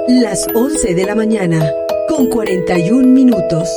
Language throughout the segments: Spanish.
Las 11 de la mañana, con 41 minutos.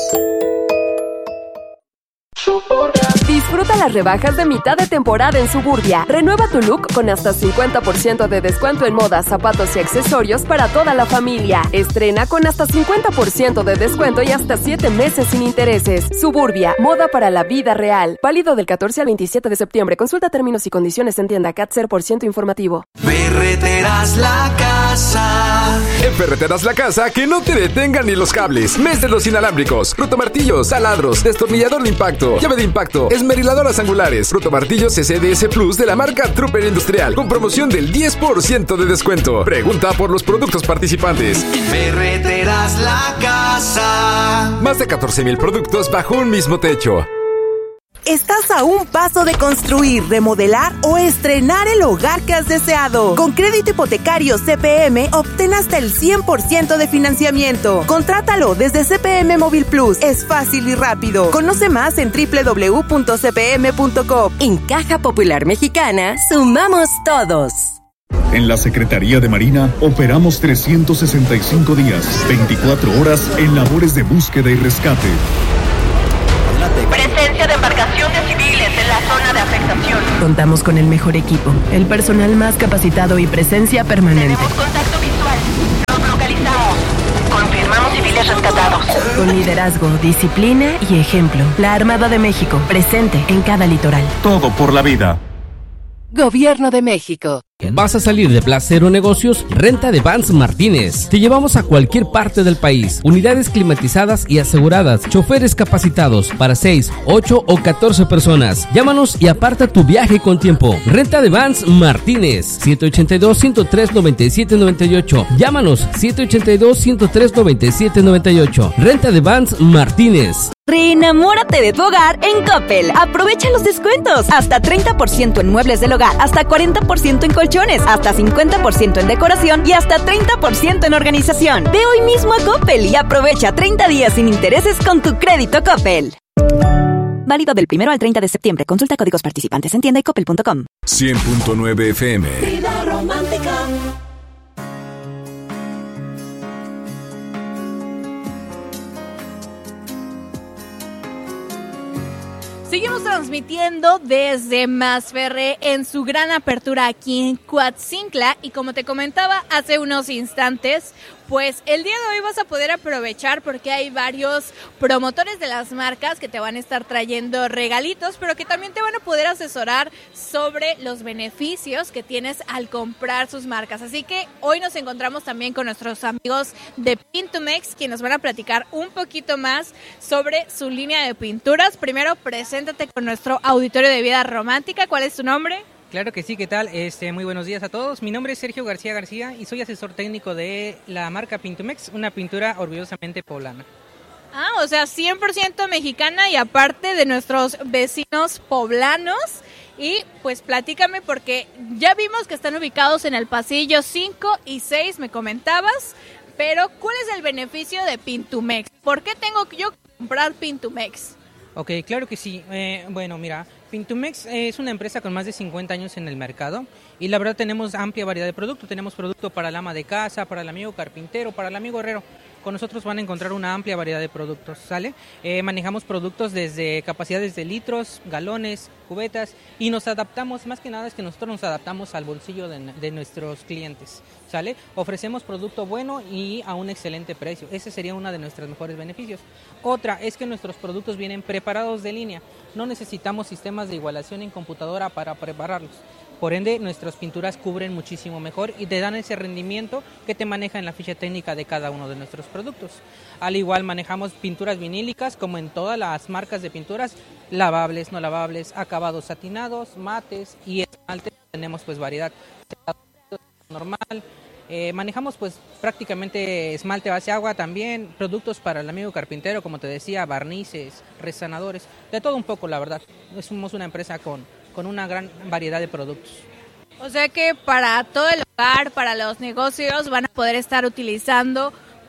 Disfruta las rebajas de mitad de temporada en Suburbia. Renueva tu look con hasta 50% de descuento en moda, zapatos y accesorios para toda la familia. Estrena con hasta 50% de descuento y hasta 7 meses sin intereses. Suburbia, moda para la vida real. Válido del 14 al 27 de septiembre. Consulta términos y condiciones en tienda CAT 0% informativo. Ferreteras La Casa. En Ferreteras La Casa, que no te detengan ni los cables. Mes de los inalámbricos, rotomartillos, taladros, destornillador de impacto, llave de impacto, esmeriladoras angulares, rotomartillos CCDS Plus de la marca Trooper Industrial, con promoción del 10% de descuento. Pregunta por los productos participantes. Ferreteras La Casa. Más de 14,000 productos bajo un mismo techo. Estás a un paso de construir, remodelar o estrenar el hogar que has deseado. Con crédito hipotecario CPM, obtén hasta el 100% de financiamiento. Contrátalo desde CPM Móvil Plus. Es fácil y rápido. Conoce más en www.cpm.com. En Caja Popular Mexicana, sumamos todos. En la Secretaría de Marina operamos 365 días, 24 horas en labores de búsqueda y rescate. Presencia de embarcaciones civiles en la zona de afectación. Contamos con el mejor equipo, el personal más capacitado y presencia permanente. Tenemos contacto visual. Los localizamos. Confirmamos civiles rescatados. Con liderazgo, disciplina y ejemplo. La Armada de México, presente en cada litoral. Todo por la vida. Gobierno de México. ¿Vas a salir de Placero Negocios? Renta de Vans Martínez. Te llevamos a cualquier parte del país. Unidades climatizadas y aseguradas. Choferes capacitados para 6, 8 o 14 personas. Llámanos y aparta tu viaje con tiempo. Renta de Vans Martínez. 782-103-9798. Llámanos 782-103-9798. Renta de Vans Martínez. Reenamórate de tu hogar en Coppel. Aprovecha los descuentos. Hasta 30% en muebles del hogar, hasta 40% en colchones, hasta 50% en decoración y hasta 30% en organización. Ve hoy mismo a Coppel y aprovecha 30 días sin intereses con tu crédito Coppel. Válido del 1 al 30 de septiembre. Consulta códigos participantes en tienda y coppel.com. 100.9 FM. Vida romántica. Seguimos transmitiendo desde Masferré en su gran apertura aquí en Coatzincla y como te comentaba hace unos instantes, pues el día de hoy vas a poder aprovechar porque hay varios promotores de las marcas que te van a estar trayendo regalitos, pero que también te van a poder asesorar sobre los beneficios que tienes al comprar sus marcas. Así que hoy nos encontramos también con nuestros amigos de Pintumex, quienes nos van a platicar un poquito más sobre su línea de pinturas. Primero, preséntate con nuestro auditorio de Vida Romántica. ¿Cuál es tu nombre? Claro que sí, ¿qué tal? Muy buenos días a todos. Mi nombre es Sergio García y soy asesor técnico de la marca Pintumex, una pintura orgullosamente poblana. O sea, 100% mexicana y aparte de nuestros vecinos poblanos. Y pues platícame porque ya vimos que están ubicados en el pasillo 5 y 6, me comentabas, pero ¿cuál es el beneficio de Pintumex? ¿Por qué tengo yo que comprar Pintumex? Ok, claro que sí. Bueno, mira, Pintumex es una empresa con más de 50 años en el mercado y la verdad tenemos amplia variedad de productos. Tenemos producto para el ama de casa, para el amigo carpintero, para el amigo herrero. Con nosotros van a encontrar una amplia variedad de productos, ¿sale? Manejamos productos desde capacidades de litros, galones, cubetas y nos adaptamos, más que nada es que nosotros nos adaptamos al bolsillo de nuestros clientes, ¿sale? Ofrecemos producto bueno y a un excelente precio. Ese sería uno de nuestros mejores beneficios. Otra es que nuestros productos vienen preparados de línea. No necesitamos sistemas de igualación en computadora para prepararlos. Por ende, nuestras pinturas cubren muchísimo mejor y te dan ese rendimiento que te maneja en la ficha técnica de cada uno de nuestros productos. Al igual manejamos pinturas vinílicas como en todas las marcas de pinturas, lavables, no lavables, acabados satinados, mates y esmaltes. Tenemos pues variedad normal. Manejamos pues prácticamente esmalte base agua también, productos para el amigo carpintero, como te decía, barnices, resanadores, de todo un poco la verdad. Somos una empresa con una gran variedad de productos. O sea que para todo el hogar, para los negocios, van a poder estar utilizando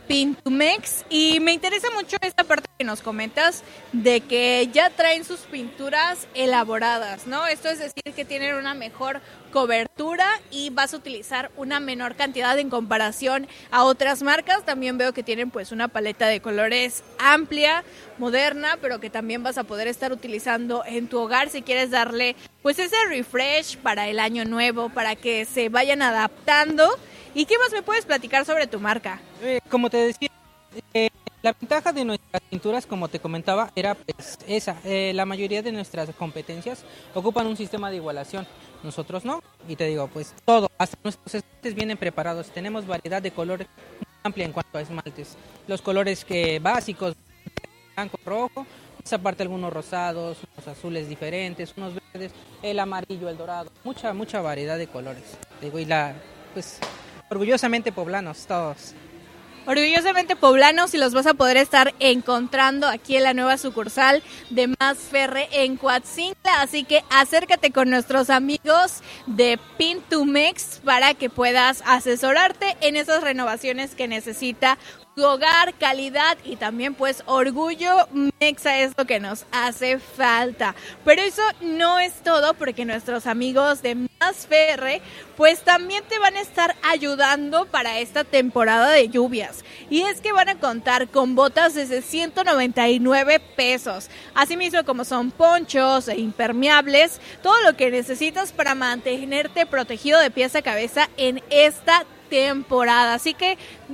Pintumex, y me interesa mucho esta parte que nos comentas de que ya traen sus pinturas elaboradas, ¿no? Esto es decir que tienen una mejor cobertura y vas a utilizar una menor cantidad en comparación a otras marcas. También veo que tienen pues una paleta de colores amplia, moderna, pero que también vas a poder estar utilizando en tu hogar si quieres darle pues ese refresh para el año nuevo, para que se vayan adaptando. ¿Y qué más me puedes platicar sobre tu marca? Como te decía, la ventaja de nuestras pinturas, como te comentaba, era pues esa. La mayoría de nuestras competencias ocupan un sistema de igualación. Nosotros no. Y te digo, pues todo, hasta nuestros esmaltes vienen preparados. Tenemos variedad de colores muy amplia en cuanto a esmaltes. Los colores básicos, blanco, rojo, esa parte algunos rosados, unos azules diferentes, unos verdes, el amarillo, el dorado. Mucha variedad de colores. Te digo, y pues orgullosamente poblanos todos. Orgullosamente poblanos, y los vas a poder estar encontrando aquí en la nueva sucursal de Masferre en Coatzincla, así que acércate con nuestros amigos de Pintumex para que puedas asesorarte en esas renovaciones que necesita tu hogar, calidad y también pues orgullo mexa es lo que nos hace falta. Pero eso no es todo, porque nuestros amigos de Masferre pues también te van a estar ayudando para esta temporada de lluvias. Y es que van a contar con botas desde 199 pesos. Asimismo, como son ponchos e impermeables, todo lo que necesitas para mantenerte protegido de pies a cabeza en esta temporada. Así que